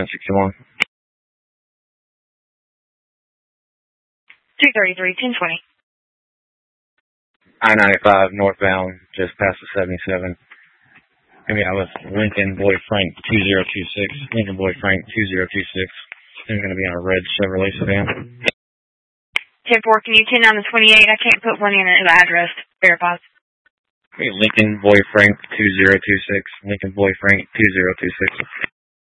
61. 233, 1020. I-95 northbound, just past the 77. Maybe I was Lincoln Boy Frank 2026. Lincoln Boy Frank 2026. It's going to be on a red Chevrolet sedan. 10-4, can you 10 on the 28? I can't put one in the address. Verify. Lincoln Boy Frank 2026. Lincoln Boy Frank 2026.